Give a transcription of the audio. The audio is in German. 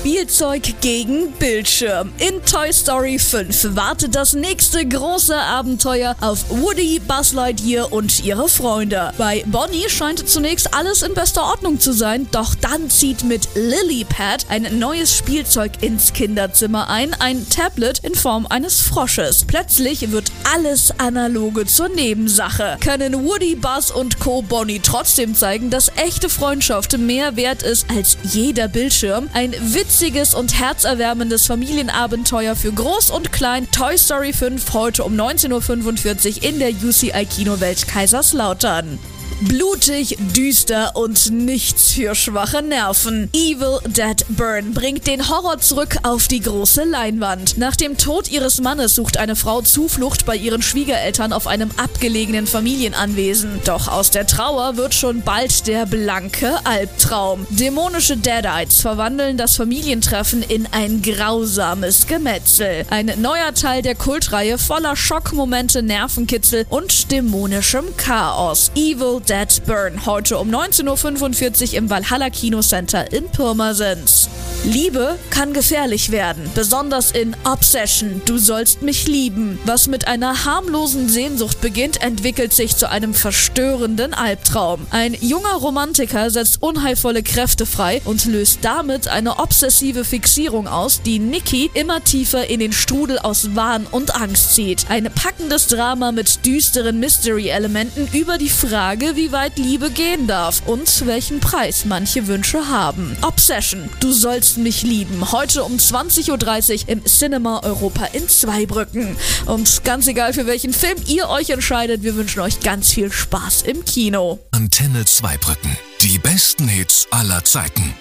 Spielzeug gegen Bildschirm. In Toy Story 5 wartet das nächste große Abenteuer auf Woody, Buzz Lightyear und ihre Freunde. Bei Bonnie scheint zunächst alles in bester Ordnung zu sein, doch dann zieht mit Lilypad ein neues Spielzeug ins Kinderzimmer ein Tablet in Form eines Frosches. Plötzlich wird alles Analoge zur Nebensache. Können Woody, Buzz und Co. Bonnie trotzdem zeigen, dass echte Freundschaft mehr wert ist als jeder Bildschirm? Ein witziges und herzerwärmendes Familienabenteuer für Groß und Klein. Toy Story 5 heute um 19:45 Uhr in der UCI Kinowelt Kaiserslautern. Blutig, düster und nichts für schwache Nerven. Evil Dead Burn bringt den Horror zurück auf die große Leinwand. Nach dem Tod ihres Mannes sucht eine Frau Zuflucht bei ihren Schwiegereltern auf einem abgelegenen Familienanwesen. Doch aus der Trauer wird schon bald der blanke Albtraum. Dämonische Deadites verwandeln das Familientreffen in ein grausames Gemetzel. Ein neuer Teil der Kultreihe voller Schockmomente, Nervenkitzel und dämonischem Chaos. Evil Dead Burn, heute um 19:45 Uhr im Valhalla Kinocenter in Pirmasens. Liebe kann gefährlich werden, besonders in Obsession, du sollst mich lieben. Was mit einer harmlosen Sehnsucht beginnt, entwickelt sich zu einem verstörenden Albtraum. Ein junger Romantiker setzt unheilvolle Kräfte frei und löst damit eine obsessive Fixierung aus, die Nikki immer tiefer in den Strudel aus Wahn und Angst zieht. Ein packendes Drama mit düsteren Mystery-Elementen über die Frage, wie weit Liebe gehen darf und welchen Preis manche Wünsche haben. Obsession, du sollst mich lieben. Heute um 20:30 Uhr im Cinema Europa in Zweibrücken. Und ganz egal, für welchen Film ihr euch entscheidet, wir wünschen euch ganz viel Spaß im Kino. Antenne Zweibrücken. Die besten Hits aller Zeiten.